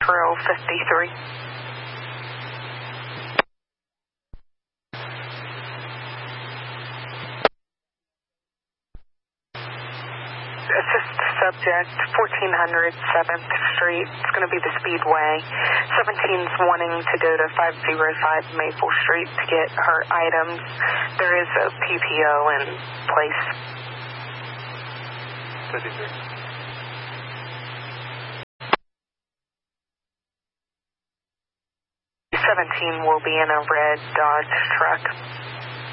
Trail 53. Assist subject, 1400 7th Street. It's going to be the Speedway. 17's wanting to go to 505 Maple Street to get her items. There is a PPO in place. 53. 17 will be in a red Dodge truck.